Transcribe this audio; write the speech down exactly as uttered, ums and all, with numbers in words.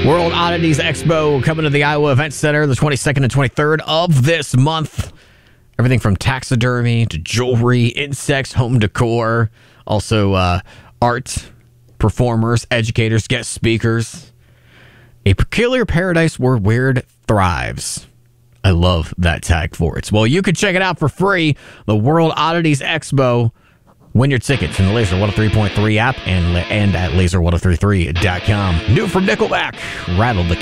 World Oddities Expo coming to the Iowa Event Center the twenty-second and twenty-third of this month. Everything from taxidermy to jewelry, insects, home decor, also uh, art, performers, educators, guest speakers. A peculiar paradise where weird thrives. I love that tag for it. Well, you can check it out for free. The World Oddities Expo. Win your tickets in the Laser one oh three point three app and, and at laser ten thirty-three dot com. New from Nickelback, Rattle the Cage.